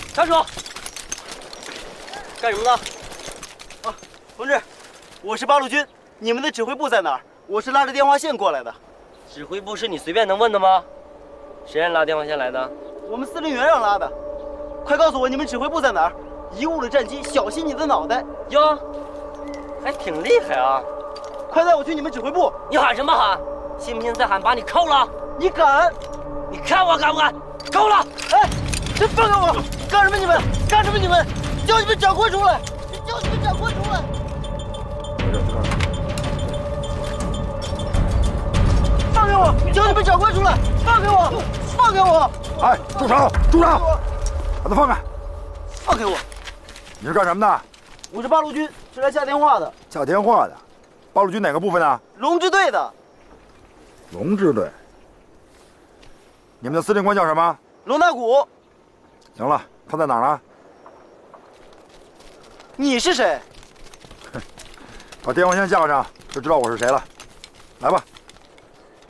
站住！干什么呢？ 啊，同志，我是八路军，你们的指挥部在哪儿？我是拉着电话线过来的。 指挥部是你随便能问的吗？谁让你拉电话线来的？ 我们司令员让拉的。快告诉我你们指挥部在哪儿？贻误了战机，小心你的脑袋！ 哟，还挺厉害啊！ 快带我去你们指挥部！ 你喊什么喊？信不信再喊把你扣了？ 你敢？ 你看我敢不敢？扣了！ 哎，真放开我！干什么你们？干什么你们？叫你们长官出来！叫你们长官出来！放开我！叫你们长官出来！放开我！放开我！ 哎，住手！住手！把他放开！ 放开我！ 你是干什么的？ 我是八路军，是来下电话的。 下电话的。八路军哪个部分的？ 龙支队的。 龙支队。你们的司令官叫什么？ 龙大谷。 行了，他在哪儿呢？ 你是谁？ 把电话线架上，就知道我是谁了。来吧。